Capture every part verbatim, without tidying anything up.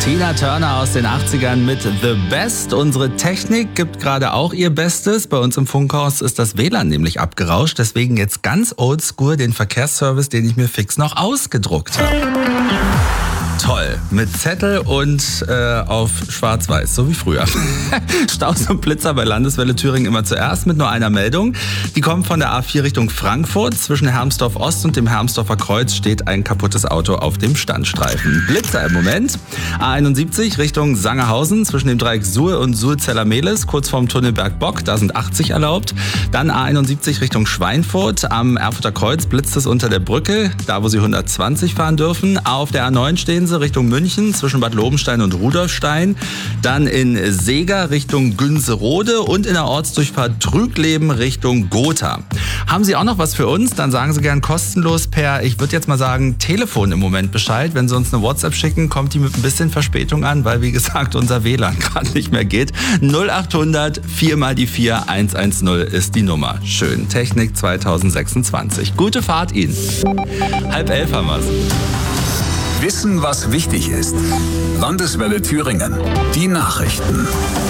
Tina Turner aus den achtzigern mit The Best. Unsere Technik gibt gerade auch ihr Bestes. Bei uns im Funkhaus ist das W L A N nämlich abgerauscht. Deswegen jetzt ganz oldschool den Verkehrsservice, den ich mir fix noch ausgedruckt habe. Toll, mit Zettel und äh, auf schwarz-weiß, so wie früher. Staus und Blitzer bei Landeswelle Thüringen immer zuerst mit nur einer Meldung. Die kommt von der A vier Richtung Frankfurt. Zwischen Hermsdorf Ost und dem Hermsdorfer Kreuz steht ein kaputtes Auto auf dem Standstreifen. Blitzer im Moment. A einundsiebzig Richtung Sangerhausen zwischen dem Dreieck Suhl und Suhl-Zellermehlis, kurz vorm Tunnel Bergbock, da sind achtzig erlaubt. Dann A einundsiebzig Richtung Schweinfurt. Am Erfurter Kreuz blitzt es unter der Brücke, da wo Sie hundertzwanzig fahren dürfen. Auf der A neun stehen Sie Richtung München zwischen Bad Lobenstein und Rudolfstein. Dann in Seger Richtung Günzerode und in der Ortsdurchfahrt Trügleben Richtung Gotha. Haben Sie auch noch was für uns? Dann sagen Sie gern kostenlos per, ich würde jetzt mal sagen, Telefon im Moment Bescheid. Wenn Sie uns eine WhatsApp schicken, kommt die mit ein bisschen Verspätung an, weil wie gesagt unser W L A N gerade nicht mehr geht. null achthundert vier mal die vier hundertzehn ist die Nummer. Schön. Technik zwanzig sechsundzwanzig. Gute Fahrt Ihnen. Halb elf haben wir's. Wissen, was wichtig ist. Landeswelle Thüringen. Die Nachrichten.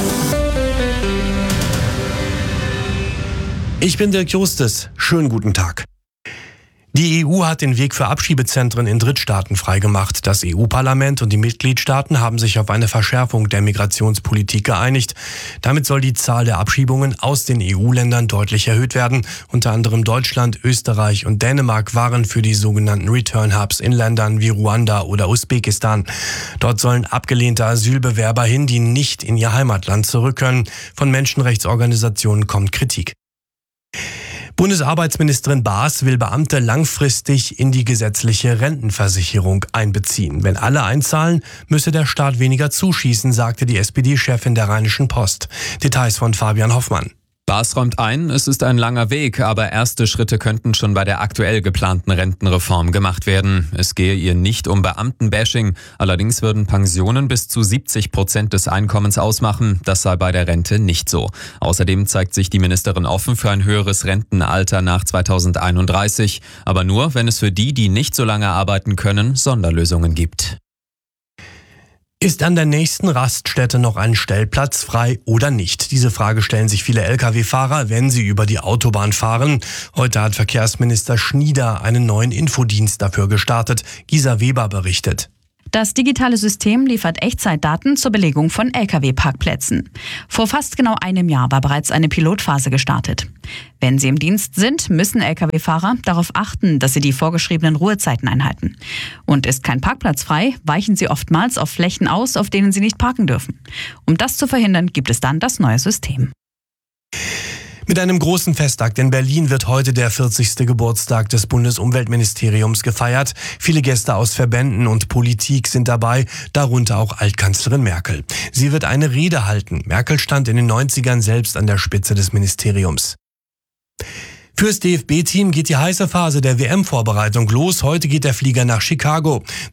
Ich bin Dirk Justus. Schönen guten Tag. Die E U hat den Weg für Abschiebezentren in Drittstaaten freigemacht. Das E U-Parlament und die Mitgliedstaaten haben sich auf eine Verschärfung der Migrationspolitik geeinigt. Damit soll die Zahl der Abschiebungen aus den E U-Ländern deutlich erhöht werden. Unter anderem Deutschland, Österreich und Dänemark waren für die sogenannten Return-Hubs in Ländern wie Ruanda oder Usbekistan. Dort sollen abgelehnte Asylbewerber hin, die nicht in ihr Heimatland zurück können. Von Menschenrechtsorganisationen kommt Kritik. Bundesarbeitsministerin Baas will Beamte langfristig in die gesetzliche Rentenversicherung einbeziehen. Wenn alle einzahlen, müsse der Staat weniger zuschießen, sagte die S P D-Chefin der Rheinischen Post. Details von Fabian Hoffmann. Baas räumt ein, es ist ein langer Weg, aber erste Schritte könnten schon bei der aktuell geplanten Rentenreform gemacht werden. Es gehe ihr nicht um Beamtenbashing, allerdings würden Pensionen bis zu siebzig Prozent des Einkommens ausmachen. Das sei bei der Rente nicht so. Außerdem zeigt sich die Ministerin offen für ein höheres Rentenalter nach zweitausendeinunddreißig, aber nur, wenn es für die, die nicht so lange arbeiten können, Sonderlösungen gibt. Ist an der nächsten Raststätte noch ein Stellplatz frei oder nicht? Diese Frage stellen sich viele L K W-Fahrer, wenn sie über die Autobahn fahren. Heute hat Verkehrsminister Schnieder einen neuen Infodienst dafür gestartet. Gisa Weber berichtet. Das digitale System liefert Echtzeitdaten zur Belegung von L K W-Parkplätzen. Vor fast genau einem Jahr war bereits eine Pilotphase gestartet. Wenn Sie im Dienst sind, müssen L K W-Fahrer darauf achten, dass sie die vorgeschriebenen Ruhezeiten einhalten. Und ist kein Parkplatz frei, weichen sie oftmals auf Flächen aus, auf denen sie nicht parken dürfen. Um das zu verhindern, gibt es dann das neue System. Mit einem großen Festakt in Berlin wird heute der vierzigste Geburtstag des Bundesumweltministeriums gefeiert. Viele Gäste aus Verbänden und Politik sind dabei, darunter auch Altkanzlerin Merkel. Sie wird eine Rede halten. Merkel stand in den neunzigern selbst an der Spitze des Ministeriums. Fürs D F B-Team geht die heiße Phase der W M-Vorbereitung los. Heute geht der Flieger nach Chicago.